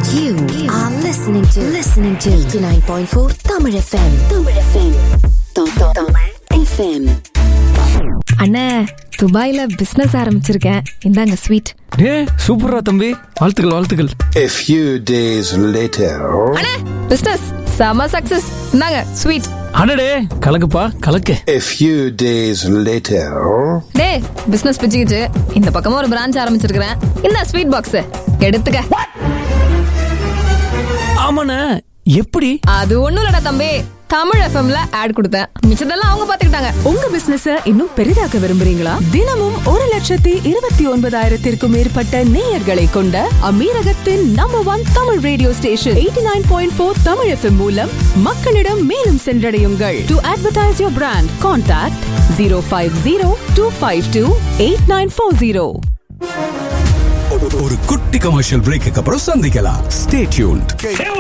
You are listening to 89.4 Tamil FM. Tamil FM. அண்ணே, துபாயில business ஆரம்பிச்சிருக்கேன். இந்தாங்க ஸ்வீட். சூப்பரா தம்பி, வாழ்த்துக்கள். A few days later. அண்ணே, பிசினஸ் செம சக்சஸ். இந்தாங்க ஸ்வீட். அடடே, கலக்குப்பா கலக்கு. A few days later. டேய், பிசினஸ் பிச்சுக்கிச்சு. இந்த பக்கமா ஒரு பிரான்ச் ஆரம்பிச்சிருக்கேன். இந்த ஸ்வீட் பாக்ஸ் எடுத்துக்க. ஆமாண்ணே, எப்படி? அது ஒண்ணும் இல்லடா தம்பி, தமிழ் எஃப்எம்ல ஆட் கொடுத்தேன். மிச்சதெல்லாம் அவங்க பாத்துக்கிட்டாங்க. உங்க பிசினஸ் இன்னும் பெரிதாக்க விரும்புறீங்களா? தினமும் 1,29,000 மேற்பட்ட நேயர்களை கொண்ட அமீரகத்தின் number 1 Tamil radio station 89.4 Tamil FM மூலம் மக்களிடம் மேலும் சென்றடையுங்கள். To advertise your brand, contact 050-252-8940. ஒரு குட்டி கமர்ஷியல் பிரேக்கு அப்புறம் சந்திக்கலாம். Stay tuned.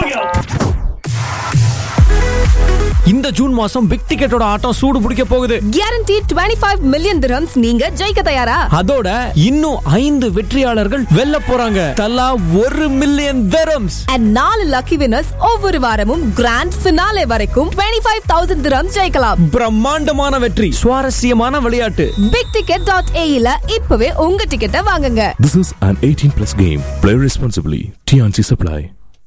இந்த ஜூன் மாசம் பிக் டிக்கெட்டோட ஆட்டம் சூடு பிடிக்க போகுது. Guaranteed 25 million dirhams. நீங்க ஜெயிக்க தயாரா? அதோட இன்னும் 5 வெற்றியாளர்கள் வெல்ல போறாங்க. தலா 1 million dirhams. And 4 lucky winners ஒவ்வொரு வாரமும் கிராண்ட் ஃபினாலே வரைக்கும் 25,000 dirhams ஜெயிக்கலாம். பிரம்மாண்டமான வெற்றி, சுவாரஸ்யமான விளையாட்டு. bigticket.ae ல இப்பவே உங்க டிக்கெட்டை வாங்குங்க. This is an 18+ game. Play responsibly. TNC Supply.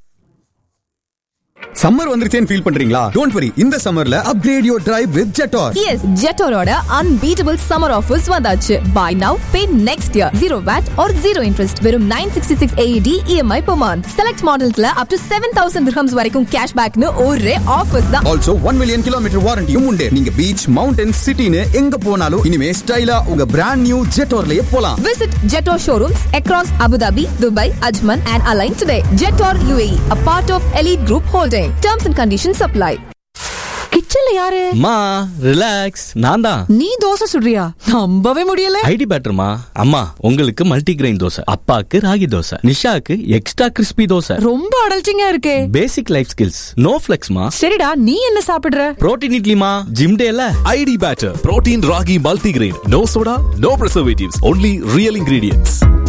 Summer வந்துருச்சேன்னு feel பண்றீங்களா? டோன்ட் வரி, இந்த சம்மர்ல upgrade your drive with Jetor. S, ஜெட்டோரோட unbeatable summer offers வந்தாச்சு. By now pay next year. 0 VAT or 0 interest. வெறும் 966 AED EMI per month. Select மாடல்ஸ்ல up to 7,000 dirhams வரைக்கும் cash பேக்னு ஒரே offers தான். Also 1 million kilometre வாரண்டியும் உண்டு. நீங்க beach, mountain, சிட்டின்னு எங்க போனாலும் இனிமே ஸ்டைலா உங்க பிராண்ட் நியூ Jetorலயே போலாம். Visit Jetor showrooms across Abu Dhabi, Dubai, Ajman and Align today. Jetor UAE, a part of Elite Group Holding. Terms and conditions apply. கிச்சன்ல யாரு? மா, ரிலாக்ஸ். நான் தான். நீ தோசை சுடுறியா? நம்பவே முடியல. ஐடி பேட்டர்மா. அம்மா, உங்களுக்கு மல்டி கிரெயின் தோசை, அப்பாக்கு ராகி தோசை, நிஷாக்கு எக்ஸ்ட்ரா கிறிஸ்பி தோசை. ரொம்ப அடல்ச்சிங்கா இருக்கே. பேசிக் லைஃப் ஸ்கில்ஸ், நோ ஃபிளெக்ஸ்மா. சரிடா, நீ என்ன சாப்பிடுற? புரோட்டீன் இட்லிமா, ஜிம் டேல. ID Batter. Protein Ragi Multigrain. No soda, no preservatives. Only real ingredients.